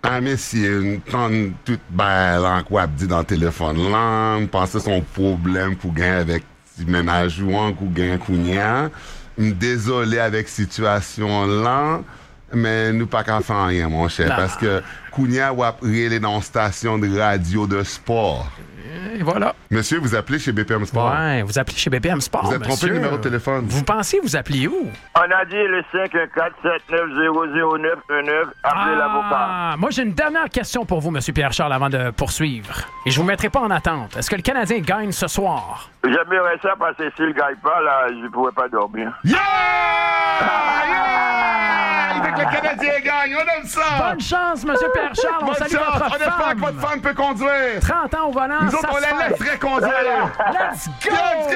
un messieurs, une tonne toute belle, en quoi dit dans le téléphone là, penser son problème pour gagner avec si ménage ou gagner kounya. Désolé avec situation là, mais nous pas qu'à faire rien, mon cher, parce que kounya ou après dans une station de radio de sport. Et voilà. Monsieur, vous appelez chez BPM Sport. Ouais, vous appelez chez BPM Sport. Vous êtes trompé le numéro de téléphone. Vous pensez vous appelez où? On a dit le 514-7900-919. Appelez l'avocat. Moi, j'ai une dernière question pour vous, M. Pierre-Charles, avant de poursuivre. Et je vous mettrai pas en attente. Est-ce que le Canadien gagne ce soir? J'aimerais ça parce que s'il ne gagne pas, là, je ne pourrais pas dormir. Yeah! Il veut que le Canadien gagne. On aime ça! Bonne chance, M. Pierre-Charles. On salue votre On espère femme. que votre femme peut conduire. 30 ans au volant, Nous autres, ça on se la fait. laisserait conduire. Let's go! Let's go!